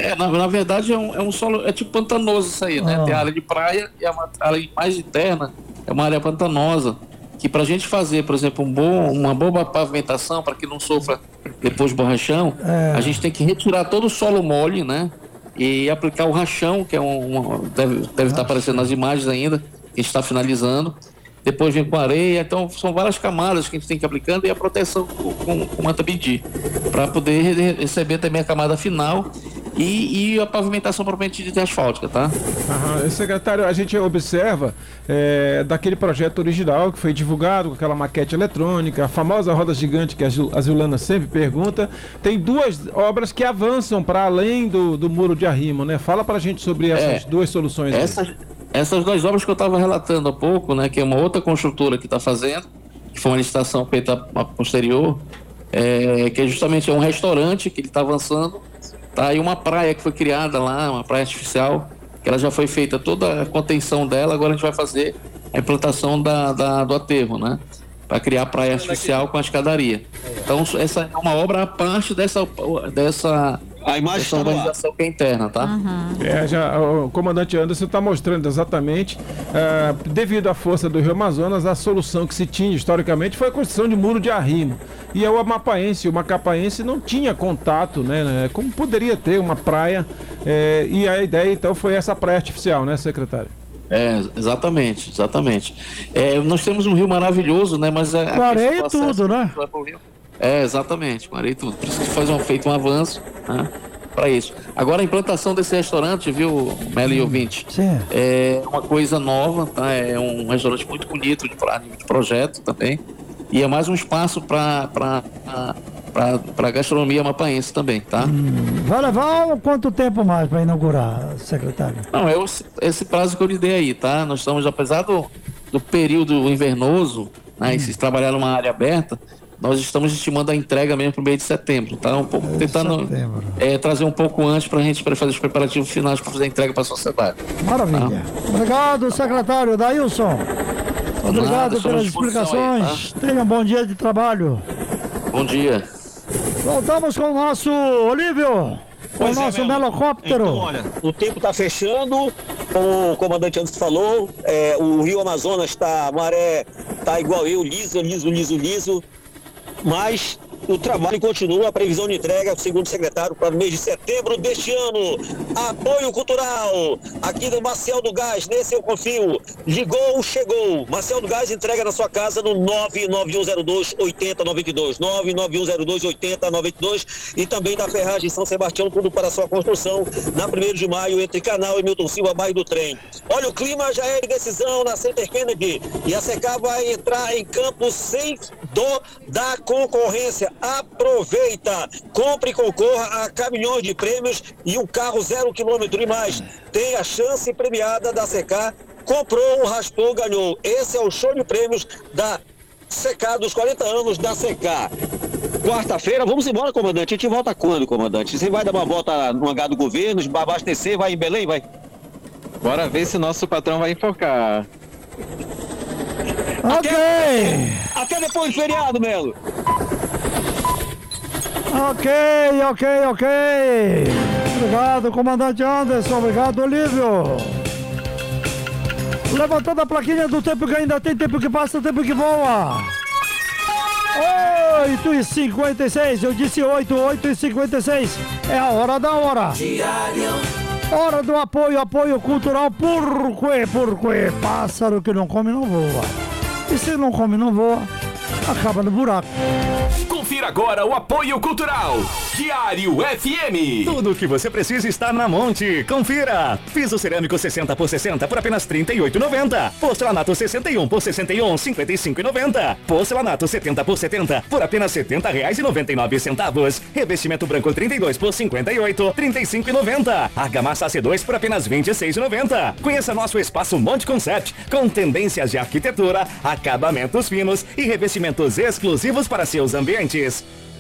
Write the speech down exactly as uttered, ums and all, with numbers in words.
É, na, na verdade é um, é um solo, é tipo pantanoso isso aí, né? Ah. Tem a área de praia e a área mais interna é uma área pantanosa, que pra gente fazer, por exemplo, um bom, uma boa pavimentação para que não sofra depois borrachão, É. a gente tem que retirar todo o solo mole, né? E aplicar o rachão, que é um, um deve, deve estar aparecendo nas imagens ainda, que a gente está finalizando. Depois vem com areia, então são várias camadas que a gente tem que ir aplicando, e a proteção com, com, com manta bidi, para poder re- receber também a camada final e, e a pavimentação propriamente dita asfáltica, tá? Aham. Secretário, a gente observa é, daquele projeto original que foi divulgado com aquela maquete eletrônica, a famosa roda gigante que a Ju- a Zulana sempre pergunta, tem duas obras que avançam para além do, do muro de arrimo, né? Fala pra gente sobre essas É, duas soluções aí. Essas, essas duas obras que eu estava relatando há pouco, né, que é uma outra construtora que está fazendo, que foi uma licitação feita a posterior, é, que é justamente é um restaurante que ele está avançando, tá? E uma praia que foi criada lá, uma praia artificial, que ela já foi feita toda a contenção dela, agora a gente vai fazer a implantação da, da- do aterro, né? Para criar a praia artificial com a escadaria. Então essa é uma obra à parte dessa, dessa, A imagem dessa está no ar. urbanização que é interna, tá? É, já, o comandante Anderson está mostrando exatamente, ah, devido à força do Rio Amazonas, a solução que se tinha historicamente foi a construção de muro de arrimo. E o amapaense, o macapaense não tinha contato, né? né, Como poderia ter uma praia, eh, e a ideia então foi essa praia artificial, né, secretário? É, exatamente, exatamente. É, nós temos um rio maravilhoso, né? Mas é, Com areia e tudo, né? É, exatamente, com areia e tudo. Por isso que faz um, feito um avanço, né? Para isso. Agora a implantação desse restaurante, viu, Melo e ouvinte? Sim. É uma coisa nova, tá? É um restaurante muito bonito de, pra- de projeto também. E é mais um espaço para para gastronomia amapaense também, tá? Vai levar quanto tempo mais para inaugurar, secretário? Não, é esse, esse prazo que eu lhe dei aí, tá? Nós estamos, apesar do, do período invernoso, né, e se trabalhar numa área aberta, nós estamos estimando a entrega mesmo para o mês de setembro, tá? Um pouco, tentando setembro. é, trazer um pouco antes para a gente pra fazer os preparativos finais para fazer a entrega para a sociedade. Maravilha. Obrigado, secretário Dailson. Obrigado Nada, estamos à pelas disposição explicações. Tenha um bom dia de trabalho. Bom dia. Voltamos com o nosso Olívio, com o Pois é, nosso Melo. melocóptero. Então, olha, o tempo está fechando, como o comandante antes falou, é, o Rio Amazonas está, a maré está igual eu, liso, liso, liso, liso, mas o trabalho continua, a previsão de entrega, segundo o secretário, para o mês de setembro deste ano. Apoio cultural, aqui do Marcel do Gás, nesse eu confio. Ligou, chegou. Marcel do Gás entrega na sua casa no nove nove um zero dois oito zero nove dois, nove nove um zero dois oito zero nove dois, e também da Ferragem São Sebastião, tudo para sua construção, na primeiro de maio, entre Canal e Milton Silva, bairro do Trem. Olha, o clima já é de decisão na Center Kennedy, e a Secar vai entrar em campo sem dó da concorrência. Aproveita, compre e concorra a caminhões de prêmios e um carro zero quilômetro e mais. Tem a chance premiada da Secar. Comprou, raspou, ganhou. Esse é o show de prêmios da Secar, dos quarenta anos da Secar. Quarta-feira, vamos embora, comandante. A gente volta quando, comandante? Você vai dar uma volta no hangar do governo, vai abastecer, vai em Belém, vai? Bora ver se o nosso patrão vai enfocar. Ok. Até depois do feriado, Melo. Ok, ok, ok. Obrigado, comandante Anderson. Obrigado, Olívio. Levantando a plaquinha do tempo que ainda tem, tempo que passa, tempo que voa. oito e cinquenta e seis, eu disse oito, oito e cinquenta e seis. É a hora da hora. Hora do apoio, apoio cultural. Porquê, porquê? Pássaro que não come não voa. E se não come não voa, acaba no buraco. Confira agora o apoio cultural. Diário F M. Tudo o que você precisa está na Monte. Confira. Piso cerâmico sessenta por sessenta por apenas trinta e oito reais e noventa centavos. Porcelanato sessenta e um por sessenta e um, cinquenta e cinco reais e noventa centavos. Porcelanato setenta por setenta por apenas setenta reais e noventa e nove centavos. Revestimento branco trinta e dois por cinquenta e oito, trinta e cinco reais e noventa centavos. Argamassa C dois por apenas vinte e seis reais e noventa centavos. Conheça nosso espaço Monte Concept com tendências de arquitetura, acabamentos finos e revestimentos exclusivos para seus ambientes.